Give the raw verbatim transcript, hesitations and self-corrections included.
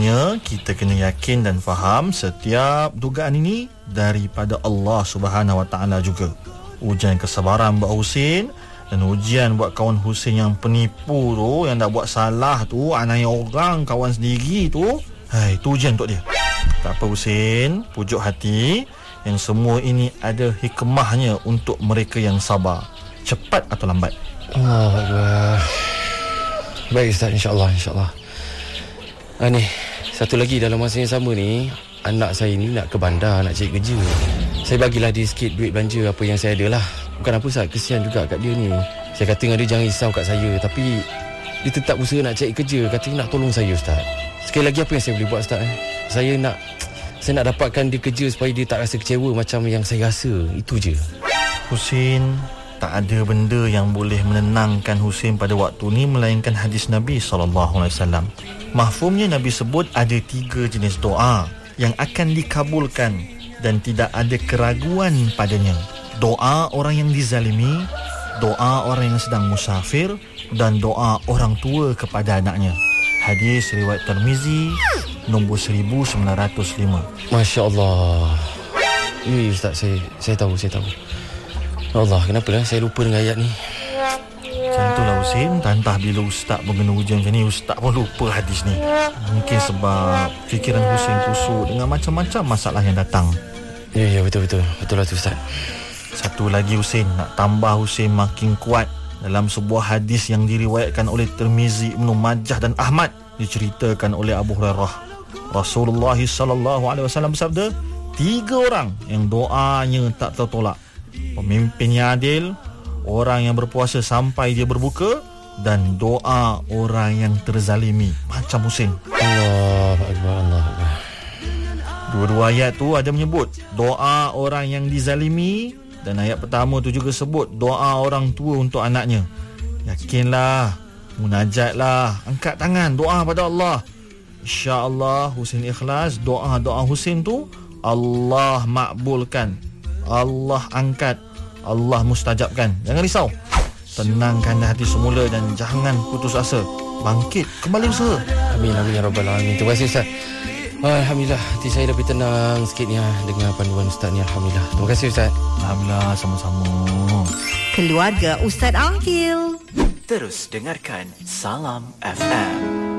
Cumanya kita kena yakin dan faham setiap dugaan ini daripada Allah Subhanahu Wa Taala juga. Ujian kesabaran buat Husin dan ujian buat kawan Husin yang penipu tu, yang dah buat salah tu, anai orang kawan sendiri tu. Hai, tu ujian untuk dia. Tak apa Husin, pujuk hati, yang semua ini ada hikmahnya untuk mereka yang sabar, cepat atau lambat. Allah Akbar. Baik Ustaz, insyaAllah, insyaAllah. Ah, ni, satu lagi dalam masa yang sama ni, anak saya ni nak ke bandar, nak cari kerja. Saya bagilah dia sikit duit belanja apa yang saya ada lah. Bukan apa Ustaz, kesian juga kat dia ni. Saya kata dengan dia jangan risau kat saya, tapi dia tetap usaha nak cari kerja. Kata nak tolong saya Ustaz. Sekali lagi, apa yang saya boleh buat Ustaz? Eh? Saya nak Saya nak dapatkan dia kerja supaya dia tak rasa kecewa macam yang saya rasa. Itu je. Husin, tak ada benda yang boleh menenangkan Husin pada waktu ni melainkan hadis Nabi sallallahu alaihi wasallam. Mahfumnya Nabi sebut ada tiga jenis doa yang akan dikabulkan dan tidak ada keraguan padanya. Doa orang yang dizalimi, doa orang yang sedang musafir, dan doa orang tua kepada anaknya. Hadis riwayat Tirmizi nombor seribu sembilan ratus lima. Masya Allah. Ya Ustaz, saya saya tahu, saya tahu. Allah, kenapa lah saya lupa dengan ayat ni? Macam itulah Husin, tantah bila Ustaz mengenai ujian macam ni, Ustaz pun lupa hadis ni. Mungkin sebab fikiran Husin kusut dengan macam-macam masalah yang datang. Ya, ya, betul-betul. Betul lah tu Ustaz. Satu lagi Husin, nak tambah Husin makin kuat. Dalam sebuah hadis yang diriwayatkan oleh Tirmizi, Ibnu Majah dan Ahmad, diceritakan oleh Abu Hurairah, Rasulullah sallallahu alaihi wasallam bersabda, tiga orang yang doanya tak tertolak: pemimpin yang adil, orang yang berpuasa sampai dia berbuka, dan doa orang yang terzalimi. Macam Husin. Allah Akbar, Allah Akbar. Dua-dua ayat tu ada menyebut doa orang yang dizalimi, dan ayat pertama tu juga sebut doa orang tua untuk anaknya. Yakinlah, munajatlah, angkat tangan, doa pada Allah. InsyaAllah Husin ikhlas, doa-doa Husin tu Allah makbulkan, Allah angkat, Allah mustajabkan. Jangan risau, tenangkan hati semula dan jangan putus asa. Bangkit, kembali usaha. Amin, amin ya Rabbal Alamin. Terima kasih Ustaz. Alhamdulillah, hati saya lebih tenang sikit ni ha, dengan panduan Ustaz ni. Alhamdulillah. Terima kasih Ustaz. Alhamdulillah, sama-sama. Keluarga Ustaz Aqil. Terus dengarkan Salam F M.